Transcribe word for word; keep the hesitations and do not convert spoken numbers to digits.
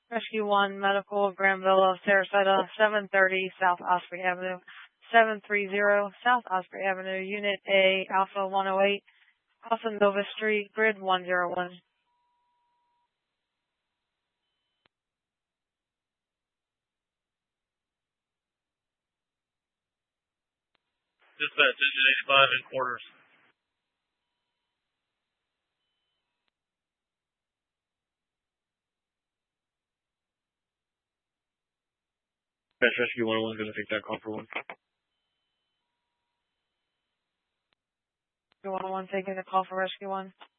Rescue one, Medical, Grand Villa, Sarasota, seven thirty South Osprey Avenue, seven thirty South Osprey Avenue, Unit A, Alpha one oh eight, Alpha Nova Street, Grid one oh one. Dispatch, engine eighty-five in quarters. Dispatch, Rescue one oh one is going to take that call for one. Rescue one oh one taking the call for Rescue one.